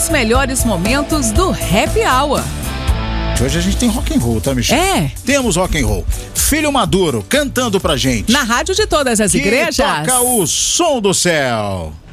os melhores momentos do Happy Hour. Hoje a gente tem rock and roll, tá, Michel? É. Temos rock and roll. Filho Maduro cantando pra gente. Na rádio de todas as igrejas. Toca o som do céu.